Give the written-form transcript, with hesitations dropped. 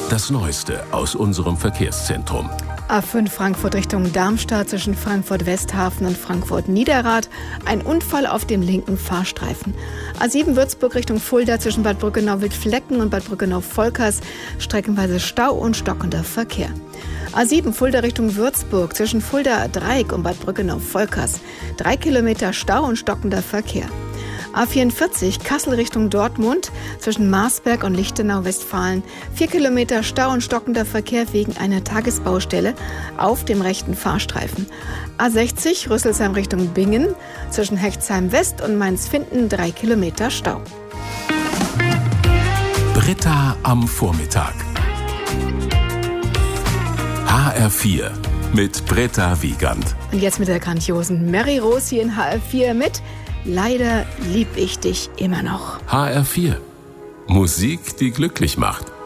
Das Neueste aus unserem Verkehrszentrum. A5 Frankfurt Richtung Darmstadt zwischen Frankfurt-Westhafen und Frankfurt-Niederrad. Ein Unfall auf dem linken Fahrstreifen. A7 Würzburg Richtung Fulda zwischen Bad Brückenau-Wildflecken und Bad Brückenau-Volkers. Streckenweise Stau und stockender Verkehr. A7 Fulda Richtung Würzburg zwischen Fulda-Dreieck und Bad Brückenau-Volkers. 3 Kilometer Stau und stockender Verkehr. A44 Kassel Richtung Dortmund zwischen Marsberg und Lichtenau-Westfalen. 4 Kilometer Stau und stockender Verkehr wegen einer Tagesbaustelle auf dem rechten Fahrstreifen. A60 Rüsselsheim Richtung Bingen zwischen Hechtsheim West und Mainz-Finden. 3 Kilometer Stau. Britta am Vormittag. HR4 mit Britta Wiegand. Und jetzt mit der grandiosen Mary Rose hier in HR4 mit Leider lieb ich dich immer noch. HR4. Musik, die glücklich macht.